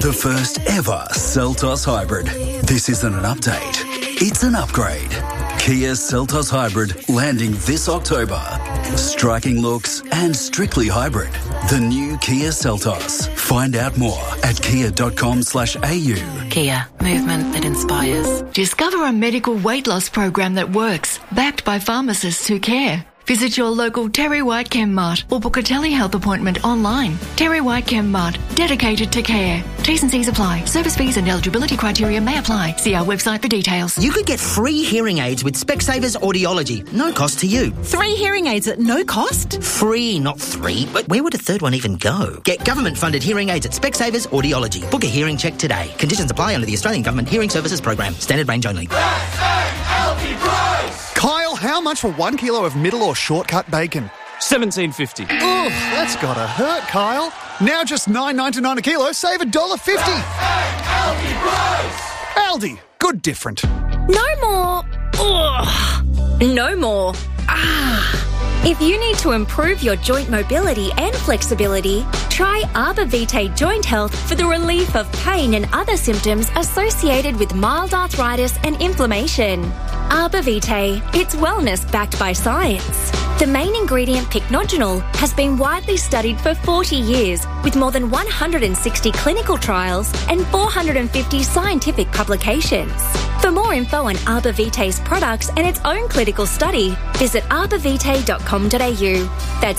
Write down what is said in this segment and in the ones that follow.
The first ever Seltos Hybrid. This isn't an update, it's an upgrade. Kia Seltos Hybrid landing this October. Striking looks and strictly hybrid. The new Kia Seltos. Find out more at kia.com/au. Kia, movement that inspires. Discover a medical weight loss program that works, backed by pharmacists who care. Visit your local Terry White Chem Mart or book a telehealth appointment online. Terry White Chem Mart, dedicated to care. T's and C's apply. Service fees and eligibility criteria may apply. See our website for details. You could get free hearing aids with Specsavers Audiology. No cost to you. 3 hearing aids at no cost? Free, not 3. But where would a third one even go? Get government-funded hearing aids at Specsavers Audiology. Book a hearing check today. Conditions apply under the Australian Government Hearing Services Program. Standard range only. Kyle, how much for 1 kilo of middle or shortcut bacon? $17.50. Oh, that's gotta hurt, Kyle. Now just $9.99 a kilo, save $1.50. Aldi, good different. No more. Ugh. No more. If you need to improve your joint mobility and flexibility, try Arbor Vitae Joint Health for the relief of pain and other symptoms associated with mild arthritis and inflammation. Arbor Vitae, it's wellness backed by science. The main ingredient, pycnogenol, has been widely studied for 40 years with more than 160 clinical trials and 450 scientific publications. For more info on Arbor Vitae's products and its own clinical study, visit arborvitae.com.au. That's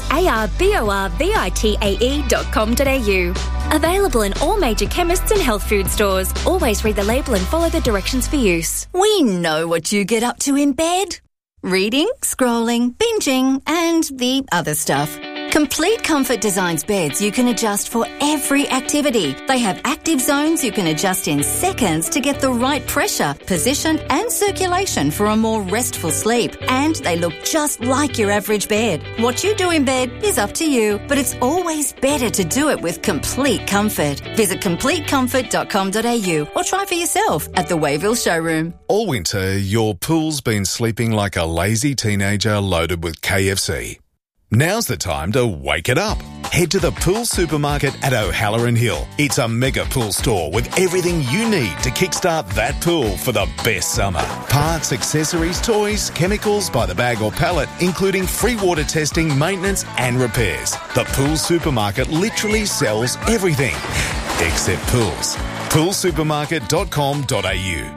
arborvitae.com.au. Available in all major chemists and health food stores. Always read the label and follow the directions for use. We know what you get up to in bed. Reading, scrolling, binging, and the other stuff. Complete Comfort designs beds you can adjust for every activity. They have active zones you can adjust in seconds to get the right pressure, position, and circulation for a more restful sleep. And they look just like your average bed. What you do in bed is up to you, but it's always better to do it with Complete Comfort. Visit CompleteComfort.com.au or try for yourself at the Wayville showroom. All winter, your pool's been sleeping like a lazy teenager loaded with KFC. Now's the time to wake it up. Head to the Pool Supermarket at O'Halloran Hill. It's a mega pool store with everything you need to kickstart that pool for the best summer. Parts, accessories, toys, chemicals by the bag or pallet, including free water testing, maintenance and repairs. The Pool Supermarket literally sells everything except pools. Poolsupermarket.com.au.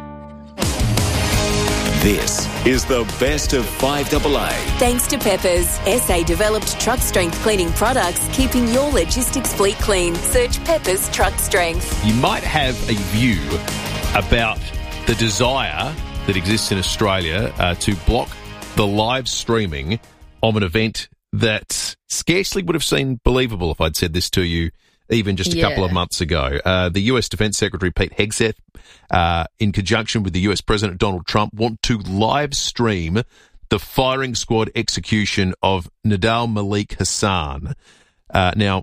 This is the best of 5AA. Thanks to Peppers, SA-developed truck strength cleaning products, keeping your logistics fleet clean. Search Peppers Truck Strength. You might have a view about the desire that exists in Australia to block the live streaming of an event that scarcely would have seemed believable if I'd said this to you even just a couple of months ago. The US Defense Secretary Pete Hegseth, in conjunction with the US President Donald Trump, want to live stream the firing squad execution of Nidal Malik Hassan. Now,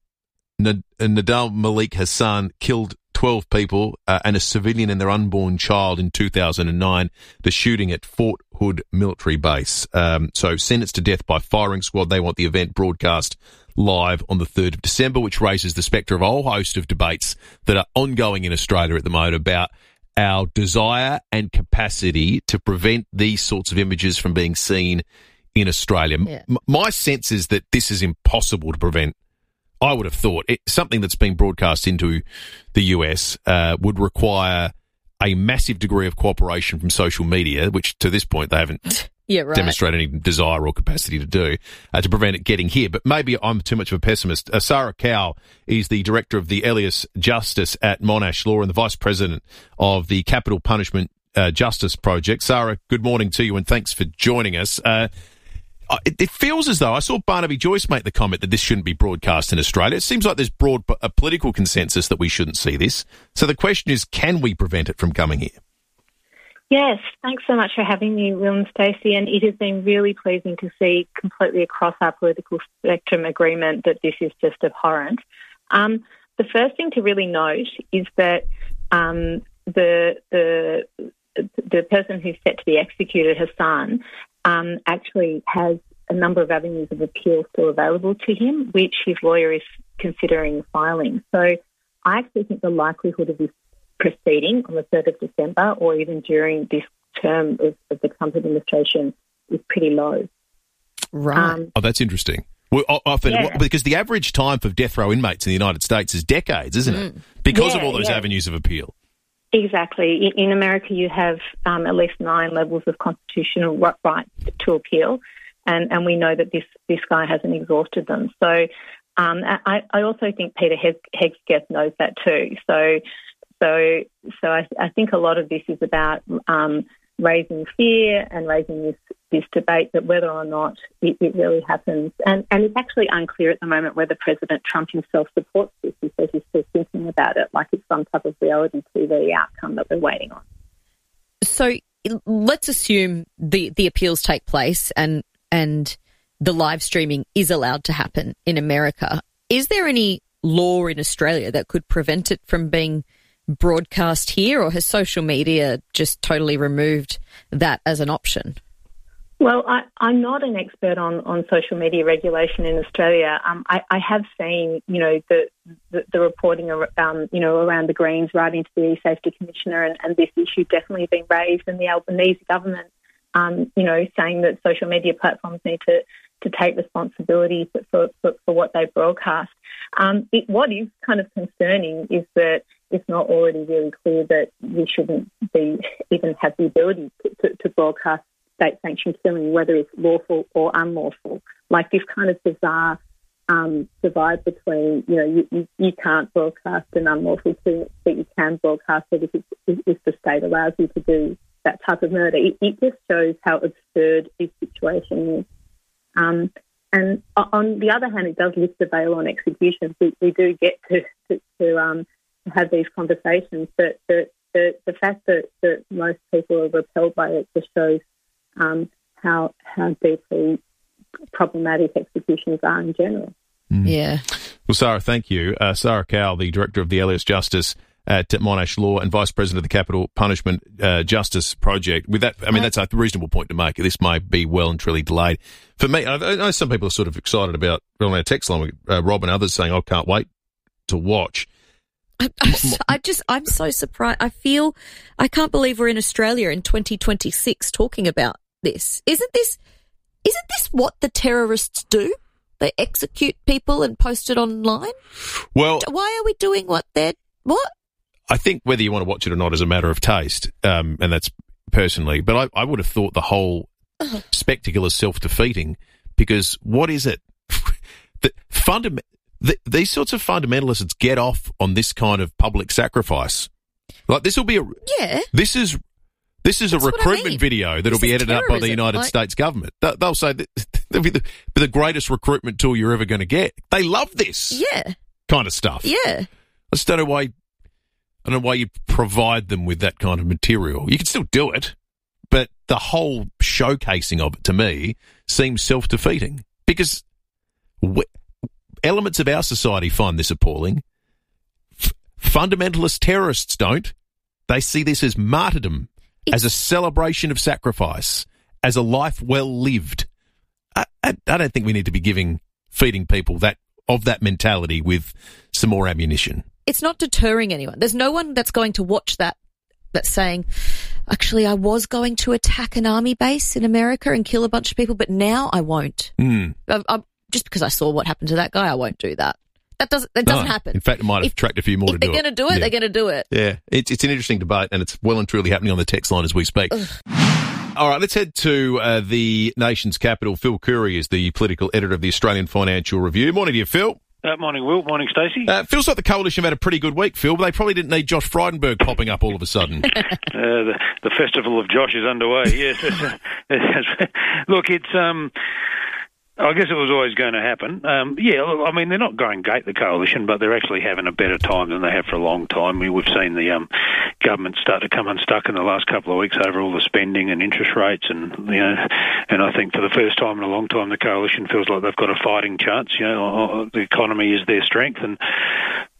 Nidal Malik Hassan killed 12 people and a civilian and their unborn child in 2009, the shooting at Fort Hood military base. So sentenced to death by firing squad. They want the event broadcast live on the 3rd of December, which raises the spectre of a whole host of debates that are ongoing in Australia at the moment about our desire and capacity to prevent these sorts of images from being seen in Australia. Yeah. My sense is that this is impossible to prevent. I would have thought something that's being broadcast into the US would require a massive degree of cooperation from social media, which to this point they haven't demonstrated any desire or capacity to do, to prevent it getting here. But maybe I'm too much of a pessimist. Sarah Cow is the director of the Elias Justice at Monash Law and the vice president of the Capital Punishment Justice Project. Sarah, good morning to you and thanks for joining us. It feels as though I saw Barnaby Joyce make the comment that this shouldn't be broadcast in Australia. It seems like there's broad political consensus that we shouldn't see this. So the question is, can we prevent it from coming here? Yes, thanks so much for having me, Will and Stacey, and it has been really pleasing to see completely across our political spectrum agreement that this is just abhorrent. The first thing to really note is that the person who's set to be executed, Hassan, actually has a number of avenues of appeal still available to him, which his lawyer is considering filing. So I actually think the likelihood of this proceeding on the 3rd of December or even during this term of the Trump administration is pretty low. Right. That's interesting. Well, because the average time for death row inmates in the United States is decades, isn't it? Because of all those avenues of appeal. Exactly. In America, you have at least 9 levels of constitutional right to appeal, and we know that this guy hasn't exhausted them. So I also think Peter Hegseth knows that too. So I think a lot of this is about raising fear and raising this debate that whether or not it really happens. And it's actually unclear at the moment whether President Trump himself supports this. He says he's still thinking about it like it's some type of reality TV outcome that we're waiting on. So let's assume the appeals take place and the live streaming is allowed to happen in America. Is there any law in Australia that could prevent it from being broadcast here, or has social media just totally removed that as an option? Well, I'm not an expert on social media regulation in Australia. I have seen, the reporting, around the Greens writing to the E-Safety Commissioner, and this issue definitely been raised in the Albanese government, saying that social media platforms need to take responsibility for what they broadcast. What is kind of concerning is that it's not already really clear that we shouldn't even have the ability to broadcast state-sanctioned killing, whether it's lawful or unlawful. Like this kind of bizarre divide between, you can't broadcast an unlawful killing, but you can broadcast it if the state allows you to do that type of murder. It just shows how absurd this situation is. And on the other hand, it does lift the veil on executions. We do get to have these conversations, but the fact that most people are repelled by it just shows how deeply problematic executions are in general. Yeah. Well, Sarah, thank you. Sarah Cowell, the Director of the Elias Justice at Monash Law and Vice President of the Capital Punishment Justice Project. With that, I mean, that's a reasonable point to make. This may be well and truly delayed. For me, I know some people are sort of excited about, on our text line, Rob and others saying, I can't wait to watch. I'm so surprised. I can't believe we're in Australia in 2026 talking about this. Isn't this what the terrorists do? They execute people and post it online? Well, why are we doing what? I think whether you want to watch it or not is a matter of taste, and that's personally. But I would have thought the whole spectacle is self-defeating, because what is it? These sorts of fundamentalists get off on this kind of public sacrifice. Like this will be This is a recruitment video that'll be edited up by the United States government. They'll say that they'll be the greatest recruitment tool you're ever going to get. They love this kind of stuff. Yeah. I just don't know why you provide them with that kind of material. You can still do it, but the whole showcasing of it to me seems self-defeating, because elements of our society find this appalling. Fundamentalist terrorists don't. They see this as martyrdom, as a celebration of sacrifice, as a life well lived. I don't think we need to be feeding people that mentality with some more ammunition. It's not deterring anyone. There's no one that's going to watch that's saying, actually, I was going to attack an army base in America and kill a bunch of people, but now I won't. Just because I saw what happened to that guy, I won't do that. That doesn't happen. In fact, it might attract a few more to do it. If they're going to do it, they're going to do it. Yeah, it's an interesting debate, and it's well and truly happening on the text line as we speak. All right, let's head to the nation's capital. Phil Curry is the political editor of the Australian Financial Review. Morning to you, Phil. Morning, Will. Morning, Stacey. Feels like the Coalition have had a pretty good week, Phil, but they probably didn't need Josh Frydenberg popping up all of a sudden. The festival of Josh is underway, yes. Look, it's... I guess it was always going to happen. Look, I mean, they're not going great, the Coalition, but they're actually having a better time than they have for a long time. We've seen the government start to come unstuck in the last couple of weeks over all the spending and interest rates, and I think for the first time in a long time, the Coalition feels like they've got a fighting chance. The economy is their strength, and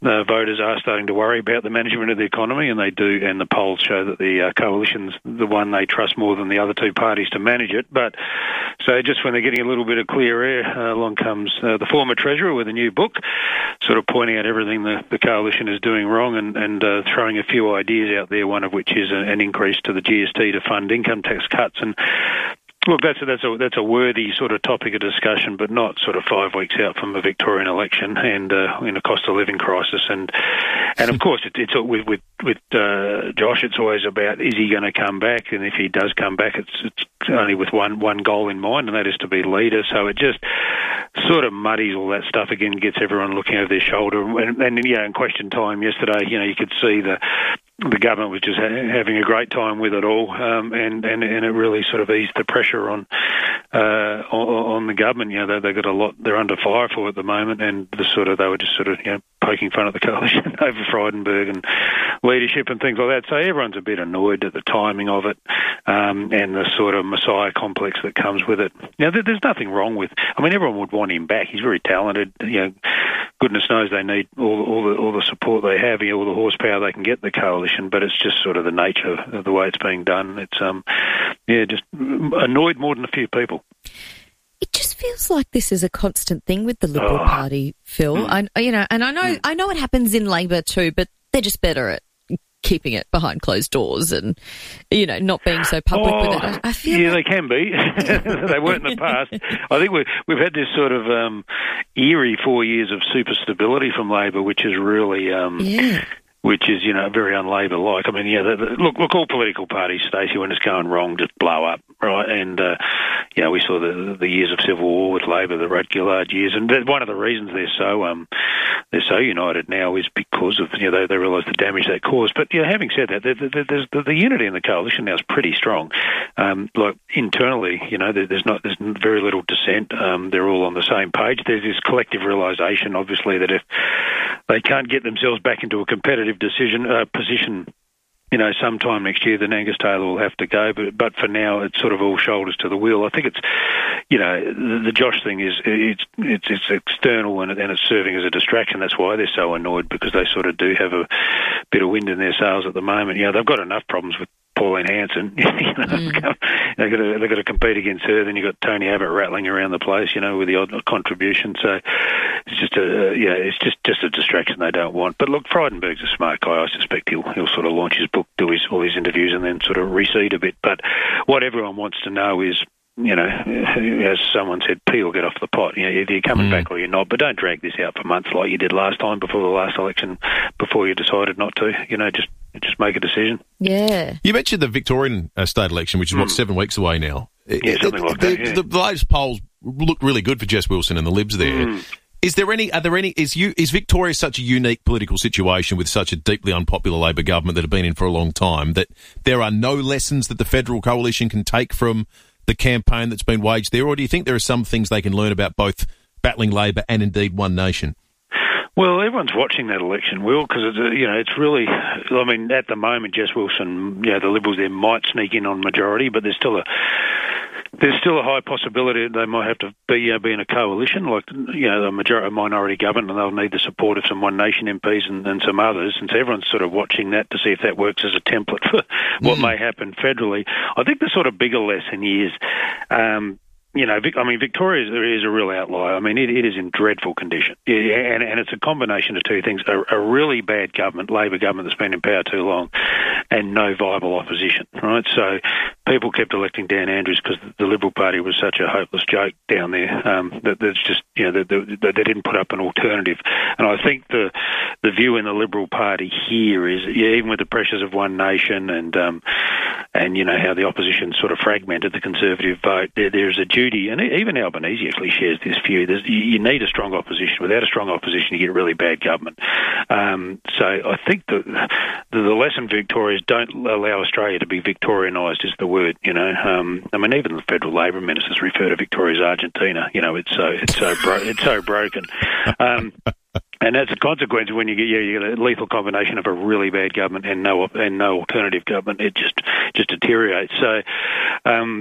voters are starting to worry about the management of the economy, and they do, and the polls show that the coalition's the one they trust more than the other two parties to manage it. But so just when they're getting a little bit of clear air, along comes the former Treasurer with a new book, sort of pointing out everything the coalition is doing wrong and throwing a few ideas out there, one of which is an increase to the GST to fund income tax cuts. And look, that's a worthy sort of topic of discussion, but not sort of 5 weeks out from a Victorian election and in a cost of living crisis. And of course, it's with Josh, it's always about, is he going to come back? And if he does come back, it's only with one goal in mind, and that is to be leader. So it just sort of muddies all that stuff again, gets everyone looking over their shoulder. And in question time yesterday, you could see the government was just having a great time with it all, and it really sort of eased the pressure on the government. They've got a lot they're under fire for at the moment, and they were just poking fun at the coalition over Frydenberg and leadership and things like that. So everyone's a bit annoyed at the timing of it, and the sort of messiah complex that comes with it. There's nothing wrong with. I mean, everyone would want him back. He's very talented. Goodness knows they need all the support they have, all the horsepower they can get in the coalition. But it's just sort of the nature of the way it's being done. It's just annoyed more than a few people. It just feels like this is a constant thing with the Liberal Party, Phil. I know it happens in Labor too, but they're just better at keeping it behind closed doors and, not being so public with it. I feel they can be. They weren't in the past. I think we've had this sort of eerie 4 years of super stability from Labor, which is really which is, very un-Labor-like. I mean, look, all political parties, Stacey, when it's going wrong, just blow up, right? And, we saw the years of civil war with Labor, the Rudd Gillard years, and one of the reasons they're so united now is because of, they realise the damage that caused. But, having said that, the unity in the coalition now is pretty strong. Internally, there's very little dissent. They're all on the same page. There's this collective realisation, obviously, that if they can't get themselves back into a competitive position, sometime next year, then Angus Taylor will have to go. But for now, it's sort of all shoulders to the wheel. I think it's, the Josh thing is it's external and it's serving as a distraction. That's why they're so annoyed, because they sort of do have a bit of wind in their sails at the moment. They've got enough problems with Pauline Hanson. They've got to compete against her. Then you've got Tony Abbott rattling around the place, with the odd contribution. So it's just it's a distraction they don't want. But look, Frydenberg's a smart guy. I suspect he'll sort of launch his book, do all his interviews, and then sort of recede a bit. But what everyone wants to know is, as someone said, pee or get off the pot. Either you're coming back or you're not, but don't drag this out for months like you did last time before the last election, before you decided not to. Just make a decision. Yeah. You mentioned the Victorian state election, which is 7 weeks away now. Yeah, something like that. The latest polls look really good for Jess Wilson and the Libs there. Is Victoria such a unique political situation with such a deeply unpopular Labor government that have been in for a long time that there are no lessons that the federal coalition can take from the campaign that's been waged there, or do you think there are some things they can learn about both battling Labor and indeed One Nation? Well, everyone's watching that election, Will, because it's really. I mean, at the moment, Jess Wilson, the Liberals there might sneak in on majority, but there's still a high possibility that they might have to be in a coalition, like a minority government, and they'll need the support of some One Nation MPs and some others. And so everyone's sort of watching that to see if that works as a template for what may happen federally. I think the sort of bigger lesson is. Victoria is a real outlier. I mean, it is in dreadful condition. And it's a combination of two things. A really bad government, Labor government that's been in power too long, and no viable opposition, right? So people kept electing Dan Andrews because the Liberal Party was such a hopeless joke down there that there's just, they didn't put up an alternative. And I think the view in the Liberal Party here is, even with the pressures of One Nation and how the opposition sort of fragmented the Conservative vote, there's a duty, and even Albanese actually shares this view. You need a strong opposition. Without a strong opposition, you get really bad government. So I think the lesson for Victoria is don't allow Australia to be Victorianised, is the word. Even the federal Labor ministers refer to Victoria as Argentina. It's so broken. And that's a consequence when you get a lethal combination of a really bad government and no alternative government. It just deteriorates. So,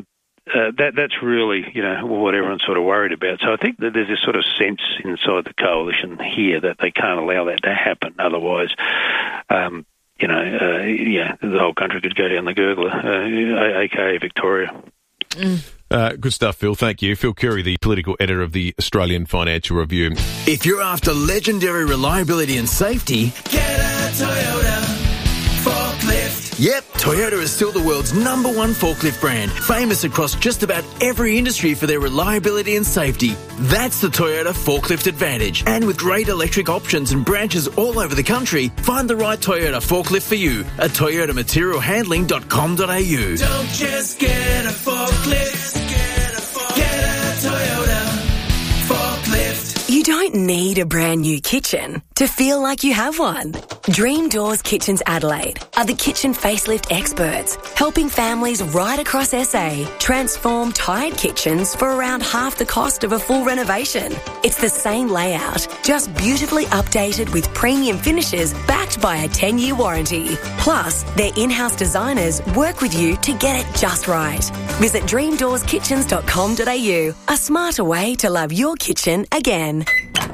that's really, what everyone's sort of worried about. So I think that there's this sort of sense inside the coalition here that they can't allow that to happen. Otherwise, the whole country could go down the gurgler, aka Victoria. Good stuff, Phil. Thank you. Phil Curry, the political editor of the Australian Financial Review. If you're after legendary reliability and safety, get a Toyota forklift. Yep, Toyota is still the world's #1 forklift brand, famous across just about every industry for their reliability and safety. That's the Toyota Forklift Advantage. And with great electric options and branches all over the country, find the right Toyota forklift for you at toyotamaterialhandling.com.au. Don't just get a forklift, get a Toyota forklift. You don't need a brand new kitchen to feel like you have one. Dream Doors Kitchens Adelaide are the kitchen facelift experts, helping families right across SA transform tired kitchens for around half the cost of a full renovation. It's the same layout, just beautifully updated with premium finishes backed by a 10-year warranty. Plus, their in-house designers work with you to get it just right. Visit dreamdoorskitchens.com.au, a smarter way to love your kitchen again.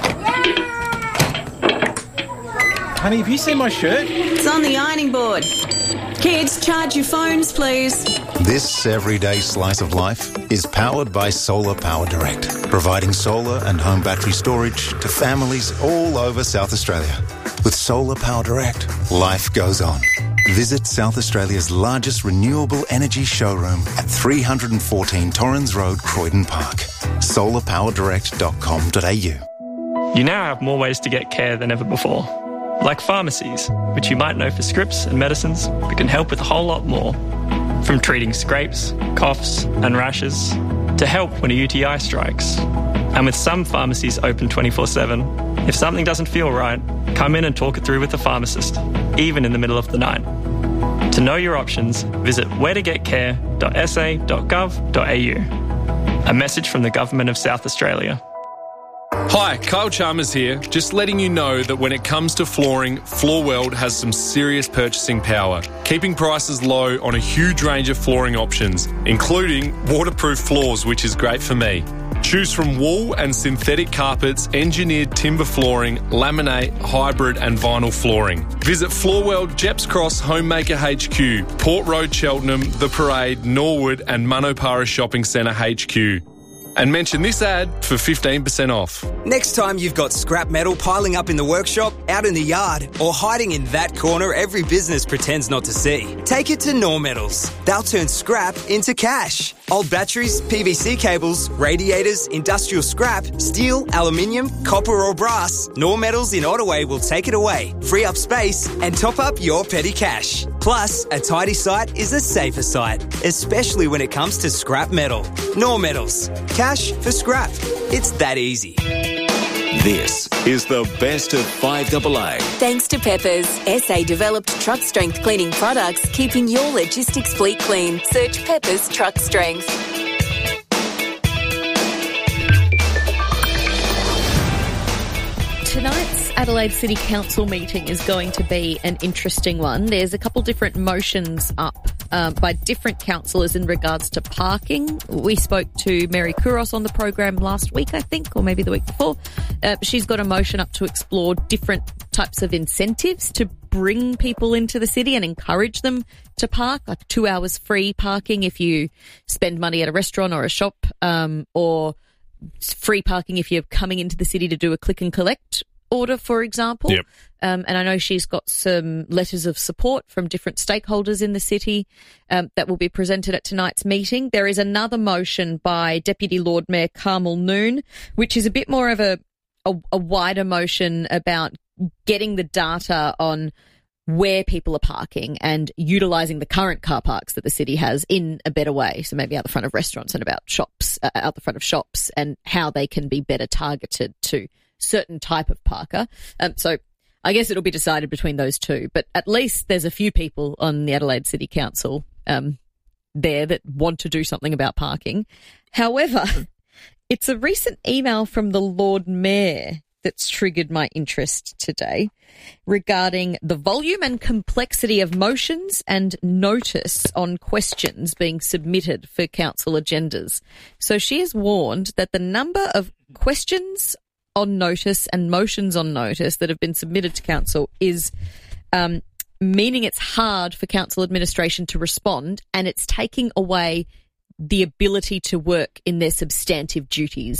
Honey, have you seen my shirt? It's on the ironing board. Kids, charge your phones, please. This everyday slice of life is powered by Solar Power Direct, providing solar and home battery storage to families all over South Australia. With Solar Power Direct, life goes on. Visit South Australia's largest renewable energy showroom at 314 Torrens Road, Croydon Park. solarpowerdirect.com.au. You now have more ways to get care than ever before. Like pharmacies, which you might know for scripts and medicines, but can help with a whole lot more. From treating scrapes, coughs and rashes, to help when a UTI strikes. And with some pharmacies open 24/7, if something doesn't feel right, come in and talk it through with the pharmacist, even in the middle of the night. To know your options, visit wheretogetcare.sa.gov.au. A message from the Government of South Australia. Hi, Kyle Chalmers here, just letting you know that when it comes to flooring, Floorworld has some serious purchasing power, keeping prices low on a huge range of flooring options, including waterproof floors, which is great for me. Choose from wool and synthetic carpets, engineered timber flooring, laminate, hybrid and vinyl flooring. Visit Floorworld, Jeps Cross, Homemaker HQ, Port Road, Cheltenham, The Parade, Norwood and Manopara Shopping Centre HQ. And mention this ad for 15% off. Next time you've got scrap metal piling up in the workshop, out in the yard, or hiding in that corner every business pretends not to see, take it to Nor Metals. They'll turn scrap into cash. Old batteries, PVC cables, radiators, industrial scrap, steel, aluminium, copper or brass, Nor Metals in Ottaway will take it away, free up space and top up your petty cash. Plus, a tidy site is a safer site, especially when it comes to scrap metal. Nor Metals. Cash for scrap. It's that easy. This is the best of 5AA. Thanks to Peppers, SA developed truck strength cleaning products, keeping your logistics fleet clean. Search Peppers Truck Strength. Tonight's Adelaide City Council meeting is going to be an interesting one. There's a couple different motions up by different councillors in regards to parking. We spoke to Mary Kouros on the program last week, I think, or maybe the week before. She's got a motion up to explore different types of incentives to bring people into the city and encourage them to park, like 2 hours free parking if you spend money at a restaurant or a shop, or free parking if you're coming into the city to do a click and collect order, for example. Yep. And I know she's got some letters of support from different stakeholders in the city that will be presented at tonight's meeting. There is another motion by Deputy Lord Mayor Carmel Noon, which is a bit more of a wider motion about getting the data on where people are parking and utilising the current car parks that the city has in a better way. So maybe out the front of restaurants and out the front of shops, and how they can be better targeted to certain type of parker. So I guess it'll be decided between those two, but at least there's a few people on the Adelaide City Council there that want to do something about parking. However, it's a recent email from the Lord Mayor that's triggered my interest today regarding the volume and complexity of motions and notice on questions being submitted for council agendas. So she has warned that the number of questions on notice and motions on notice that have been submitted to council is meaning it's hard for council administration to respond, and it's taking away the ability to work in their substantive duties.